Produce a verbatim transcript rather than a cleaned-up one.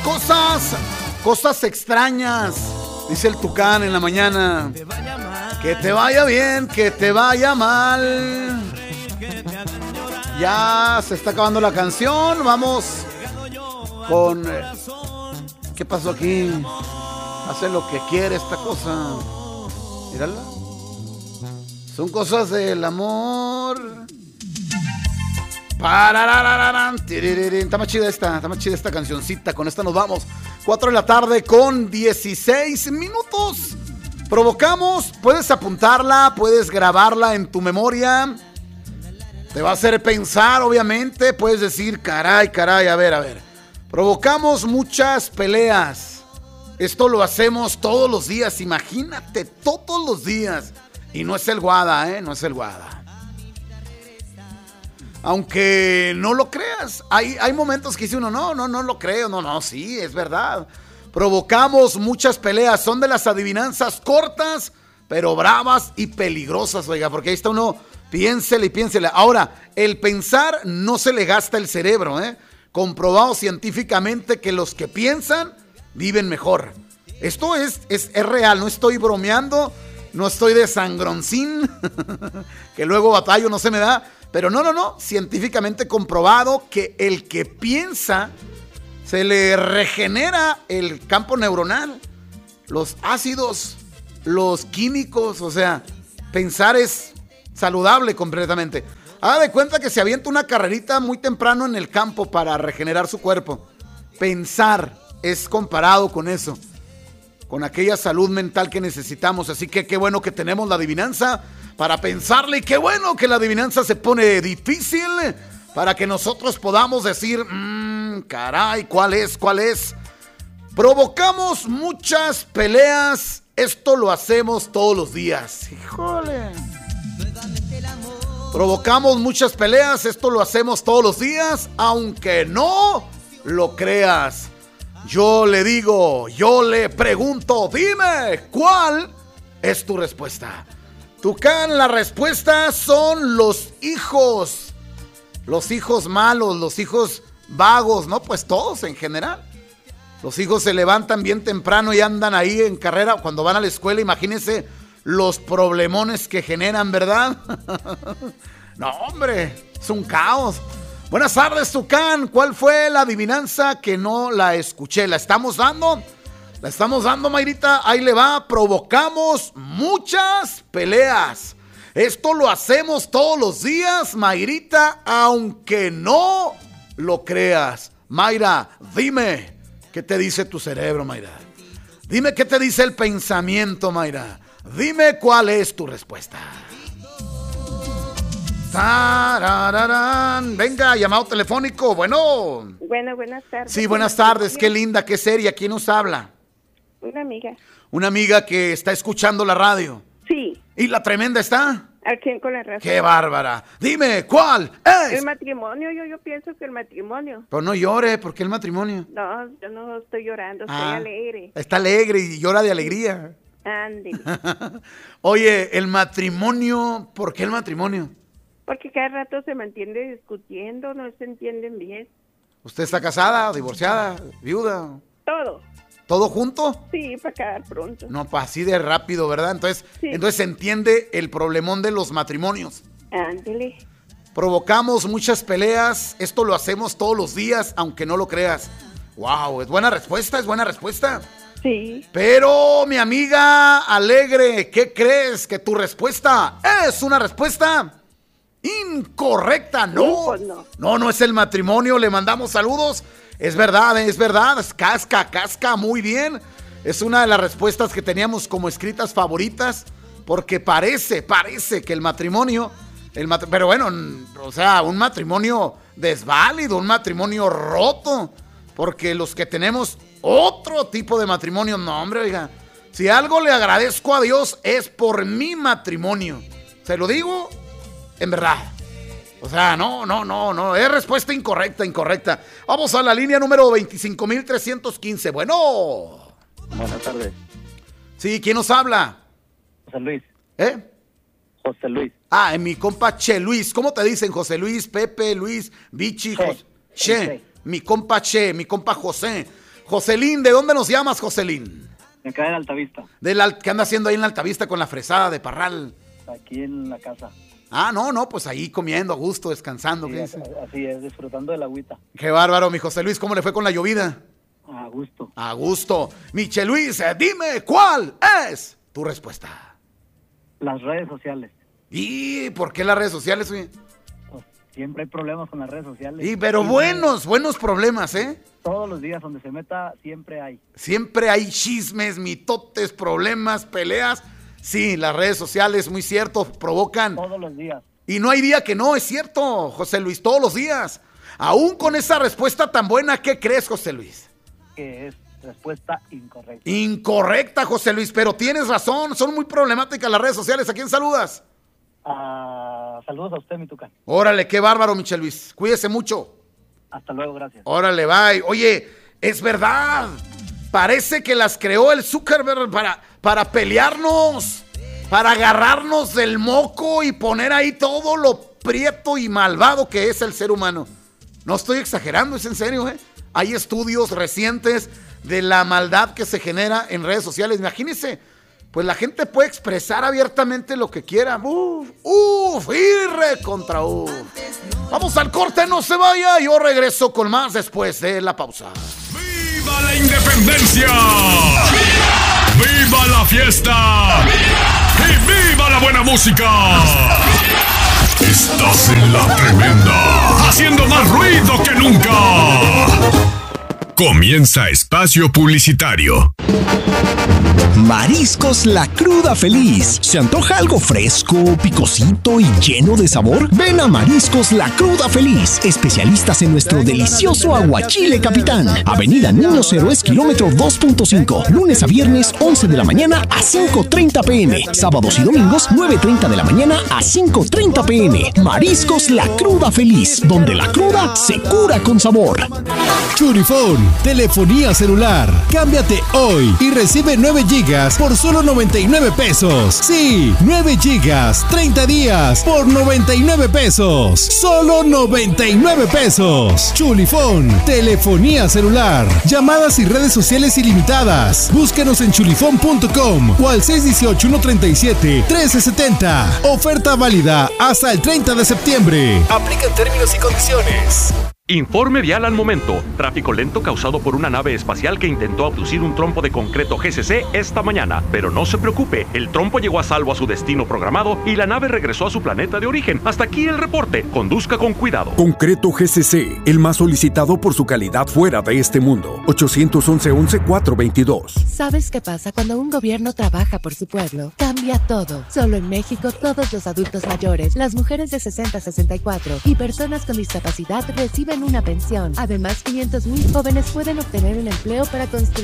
cosas, cosas extrañas. Dice el Tucán en la mañana. Que te vaya bien, que te vaya mal. Ya se está acabando la canción. Vamos con... ¿Qué pasó aquí? Hace lo que quiere esta cosa. Mírala. Son cosas del amor. Está más chida esta, está más chida esta cancioncita. Con esta nos vamos. cuatro de la tarde con dieciséis minutos. Provocamos, puedes apuntarla, puedes grabarla en tu memoria. Te va a hacer pensar, obviamente. Puedes decir, caray, caray, a ver, a ver. Provocamos muchas peleas. Esto lo hacemos todos los días, imagínate, todos los días. Y no es el Guada, ¿eh? No es el Guada. Aunque no lo creas, hay, hay momentos que dice uno, no, no, no lo creo, no, no, sí, es verdad. Provocamos muchas peleas, son de las adivinanzas cortas, pero bravas y peligrosas, oiga, porque ahí está uno, piénsele y piénsele. Ahora, el pensar no se le gasta el cerebro, ¿eh? Comprobado científicamente que los que piensan viven mejor. Esto es, es, es real, no estoy bromeando, no estoy de sangroncín, que luego batallo no se me da. Pero no, no, no, científicamente comprobado que el que piensa se le regenera el campo neuronal, los ácidos, los químicos, o sea, pensar es saludable completamente. Haga de cuenta que se avienta una carrerita muy temprano en el campo para regenerar su cuerpo. Pensar es comparado con eso, con aquella salud mental que necesitamos. Así que qué bueno que tenemos la adivinanza para pensarle, y qué bueno que la adivinanza se pone difícil para que nosotros podamos decir, mmm, caray, ¿cuál es? ¿Cuál es? Provocamos muchas peleas, esto lo hacemos todos los días. Híjole. Provocamos muchas peleas, esto lo hacemos todos los días, aunque no lo creas. Yo le digo, yo le pregunto, dime, ¿cuál es tu respuesta? Tucán, la respuesta son los hijos. Los hijos malos, los hijos vagos, ¿no? Pues todos en general. Los hijos se levantan bien temprano y andan ahí en carrera. Cuando van a la escuela, imagínense los problemones que generan, ¿verdad? No, hombre, es un caos. Buenas tardes, Tucán. ¿Cuál fue la adivinanza que no la escuché? ¿La estamos dando? La estamos dando, Mayrita. Ahí le va. Provocamos muchas peleas. Esto lo hacemos todos los días, Mayrita, aunque no lo creas. Mayra, dime, ¿qué te dice tu cerebro, Mayra? Dime qué te dice el pensamiento, Mayra. Dime cuál es tu respuesta. Tarararán. Venga, llamado telefónico. Bueno. Bueno, buenas tardes. Sí, buenas tardes. Qué linda, qué seria. ¿Quién nos habla? Una amiga. Una amiga que está escuchando la radio. Sí. ¿Y la tremenda está? Al cien con la razón. ¡Qué bárbara! Dime, ¿cuál es? El matrimonio, yo, yo pienso que el matrimonio. Pero no llore, ¿por qué el matrimonio? No, yo no estoy llorando, estoy Ah, alegre. Está alegre y llora de alegría. Ándale. Oye, el matrimonio, ¿por qué el matrimonio? Porque cada rato se mantiene discutiendo, no se entienden bien. ¿Usted está casada, divorciada, viuda? Todo. ¿Todo junto? Sí, para acabar pronto. No, pues así de rápido, ¿verdad? Entonces, Sí. entonces se entiende el problemón de los matrimonios. Ándale. Provocamos muchas peleas, esto lo hacemos todos los días, aunque no lo creas. Wow, es buena respuesta, es buena respuesta. Sí. Pero, mi amiga alegre, ¿qué crees? ¿Que tu respuesta es una respuesta incorrecta? No, Sí, pues no. no, no es el matrimonio, le mandamos saludos. Es verdad, es verdad, es casca, casca, muy bien. Es una de las respuestas que teníamos como escritas favoritas, porque parece, parece que el matrimonio, el mat- pero bueno, o sea, un matrimonio desválido, un matrimonio roto, porque los que tenemos otro tipo de matrimonio, no, hombre, oiga, si algo le agradezco a Dios es por mi matrimonio. Se lo digo en verdad. O sea, no, no, no, no, es respuesta incorrecta, incorrecta. Vamos a la línea número veinticinco mil trescientos quince. Bueno. Buenas tardes. Sí, ¿quién nos habla? José Luis. ¿Eh? José Luis. Ah, en mi compa Che Luis. ¿Cómo te dicen? José Luis, Pepe, Luis, Vichy, Che. Jos- Che. Che. Mi compa Che, mi compa José. Joselín, ¿de dónde nos llamas, Joselín? Me cae de Altavista, ¿De la, ¿Qué anda haciendo ahí en la Altavista con la fresada de Parral? aquí en la casa. Ah, no, no, pues ahí comiendo a gusto, descansando. Sí, ¿Qué así, dice? así es, disfrutando de la agüita. Qué bárbaro, mi José Luis, ¿cómo le fue con la llovida? A gusto. A gusto. Miche Luis, eh, dime cuál es tu respuesta. Las redes sociales. ¿Y por qué las redes sociales, oye? Pues, siempre hay problemas con las redes sociales. Y pero buenos, buenos problemas, ¿eh? Todos los días donde se meta, siempre hay. Siempre hay chismes, mitotes, problemas, peleas. Sí, las redes sociales, muy cierto, provocan. Todos los días. Y no hay día que no, es cierto, José Luis, todos los días. Aún con esa respuesta tan buena, ¿qué crees, José Luis? Que es respuesta incorrecta. Incorrecta, José Luis, pero tienes razón, son muy problemáticas las redes sociales. ¿A quién saludas? Ah, saludos a usted, mi tucán. Órale, qué bárbaro, Michel Luis. Cuídese mucho. Hasta luego, gracias. Órale, bye. Oye, es verdad. Parece que las creó el Zuckerberg para, para pelearnos, para agarrarnos del moco y poner ahí todo lo prieto y malvado que es el ser humano. No estoy exagerando, es en serio, ¿eh? Hay estudios recientes de la maldad que se genera en redes sociales. Imagínense, pues la gente puede expresar abiertamente lo que quiera. Uf, uf, irre contra uf. Vamos al corte, no se vaya. Yo regreso con más después de la pausa. ¡Viva la independencia! ¡Viva! ¡Viva la fiesta! ¡Viva! ¡Y viva la buena música! Estás en la tremenda, haciendo más ruido que nunca. Comienza Espacio Publicitario. Mariscos La Cruda Feliz. ¿Se antoja algo fresco, picosito y lleno de sabor? Ven a Mariscos La Cruda Feliz, especialistas en nuestro delicioso aguachile Capitán. Avenida Niños Héroes, kilómetro dos punto cinco. Lunes a viernes, once de la mañana a cinco treinta pm. Sábados y domingos, nueve treinta de la mañana a cinco treinta pm. Mariscos La Cruda Feliz, donde la cruda se cura con sabor. Churifón, telefonía celular. Cámbiate hoy y recibe nueve gigas por solo noventa y nueve pesos. Sí, nueve gigas, treinta días por noventa y nueve pesos. Solo noventa y nueve pesos. Chulifón, telefonía celular. Llamadas y redes sociales ilimitadas. Búscanos en chulifón punto com o al seis uno ocho, uno tres siete, uno tres siete cero. Oferta válida hasta el treinta de septiembre. Aplican términos y condiciones. Informe vial al momento. Tráfico lento causado por una nave espacial que intentó abducir un trompo de concreto G C C esta mañana. Pero no se preocupe, el trompo llegó a salvo a su destino programado y la nave regresó a su planeta de origen. Hasta aquí el reporte. Conduzca con cuidado. Concreto G C C, el más solicitado por su calidad fuera de este mundo. ochocientos once, once, cuatrocientos veintidós. ¿Sabes qué pasa cuando un gobierno trabaja por su pueblo? Cambia todo. Solo en México, todos los adultos mayores, las mujeres de sesenta a sesenta y cuatro y personas con discapacidad reciben una pensión. Además, quinientos mil jóvenes pueden obtener un empleo para construir